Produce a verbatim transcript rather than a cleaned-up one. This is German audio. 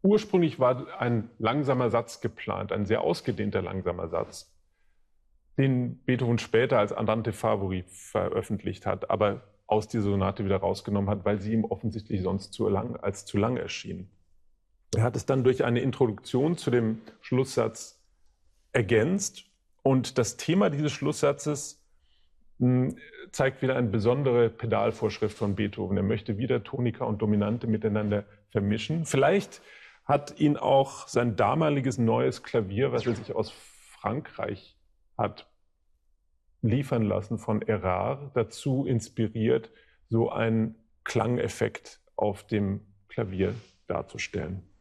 ursprünglich war ein langsamer Satz geplant, ein sehr ausgedehnter langsamer Satz, den Beethoven später als Andante Favori veröffentlicht hat, aber aus dieser Sonate wieder rausgenommen hat, weil sie ihm offensichtlich sonst zu lang, als zu lang erschien. Er hat es dann durch eine Introduktion zu dem Schlusssatz ergänzt, und das Thema dieses Schlusssatzes mh, zeigt wieder eine besondere Pedalvorschrift von Beethoven. Er möchte wieder Tonika und Dominante miteinander vermischen. Vielleicht hat ihn auch sein damaliges neues Klavier, was er sich aus Frankreich hat liefern lassen von Erard, dazu inspiriert, so einen Klangeffekt auf dem Klavier darzustellen.